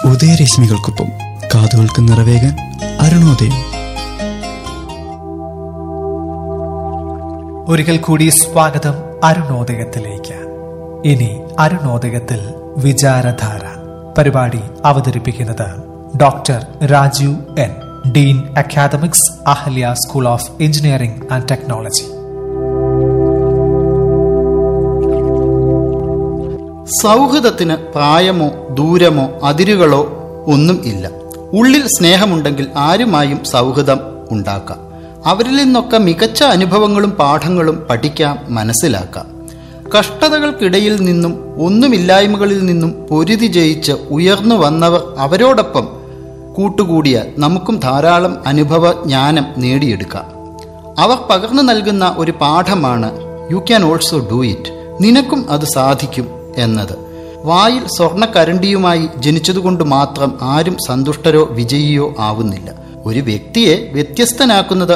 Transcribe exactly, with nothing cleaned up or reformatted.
ഉദയരശ്മികൾക്കൊപ്പം കാതുകൾക്ക് നിറവേകാൻ അരുണോദയം. ഒരിക്കൽ കൂടി സ്വാഗതം അരുണോദയത്തിലേക്ക്. ഇനി അരുണോദയത്തിൽ വിചാരധാര പരിപാടി അവതരിപ്പിക്കുന്നത് doctor Rajeev N, Dean academics, Ahalya school of engineering and technology. സൗഹൃദത്തിന് പ്രായമോ ദൂരമോ അതിരുകളോ ഒന്നും ഇല്ല. ഉള്ളിൽ സ്നേഹമുണ്ടെങ്കിൽ ആരുമായും സൗഹൃദം ഉണ്ടാക്കാം. അവരിൽ നിന്നൊക്കെ മികച്ച അനുഭവങ്ങളും പാഠങ്ങളും പഠിക്കാം, മനസ്സിലാക്കാം. കഷ്ടതകൾക്കിടയിൽ നിന്നും ഒന്നുമില്ലായ്മകളിൽ നിന്നും പൊരുതി ജയിച്ച് ഉയർന്നു വന്നവർ അവരോടൊപ്പം കൂട്ടുകൂടിയാൽ നമുക്കും ധാരാളം അനുഭവ ജ്ഞാനം നേടിയെടുക്കാം. അവർ പകർന്നു നൽകുന്ന ഒരു പാഠമാണ് you can also do it, നിനക്കും അത് സാധിക്കും എന്നത്. വായിൽ സ്വർണ്ണക്കരണ്ടിയുമായി ജനിച്ചതുകൊണ്ട് മാത്രം ആരും സന്തുഷ്ടരോ വിജയിയോ ആവുന്നില്ല. ഒരു വ്യക്തിയെ വ്യത്യസ്തനാക്കുന്നത്